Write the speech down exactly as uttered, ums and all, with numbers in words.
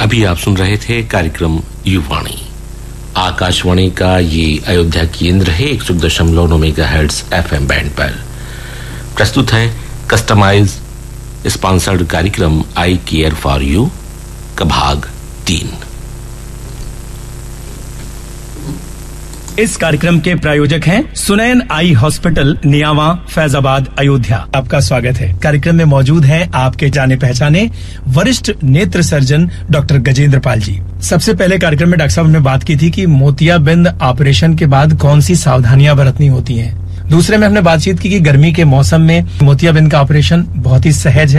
अभी आप सुन रहे थे कार्यक्रम युवाणी। आकाशवाणी का ये अयोध्या केंद्र है एक सौ दशमलव नौ मेगाहर्ट्ज एफएम बैंड पर। प्रस्तुत है कस्टमाइज स्पॉन्सर्ड कार्यक्रम आई केयर फॉर यू का भाग तीन। इस कार्यक्रम के प्रायोजक हैं सुनैन आई हॉस्पिटल, नियावा, फैजाबाद, अयोध्या। आपका स्वागत है। कार्यक्रम में मौजूद हैं आपके जाने पहचाने वरिष्ठ नेत्र सर्जन डॉक्टर गजेंद्र पाल जी। सबसे पहले कार्यक्रम में डॉक्टर साहब ने बात की थी कि मोतियाबिंद ऑपरेशन के बाद कौन सी सावधानियां बरतनी होती हैं। दूसरे में हमने बातचीत की कि गर्मी के मौसम में मोतियाबिंद का ऑपरेशन बहुत ही सहज है।